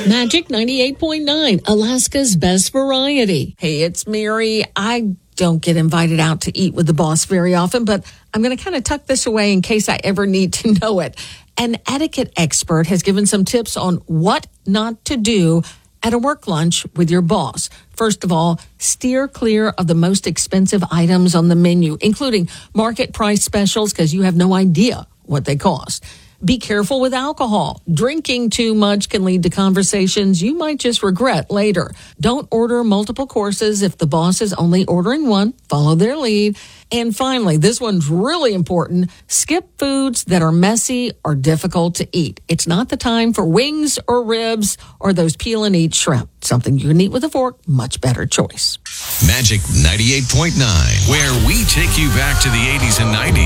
Magic 98.9, Alaska's best variety. Hey, it's Mary. I don't get invited out to eat with the boss very often, but I'm going to kind of tuck this away in case I ever need to know it. An etiquette expert has given some tips on what not to do at a work lunch with your boss. First of all, steer clear of the most expensive items on the menu, including market price specials, because you have no idea what they cost. Be careful with alcohol. Drinking too much can lead to conversations you might just regret later. Don't order multiple courses if the boss is only ordering one. Follow their lead. And finally, this one's really important. Skip foods that are messy or difficult to eat. It's not the time for wings or ribs or those peel and eat shrimp. Something you can eat with a fork, much better choice. Magic 98.9, where we take you back to the 80s and 90s.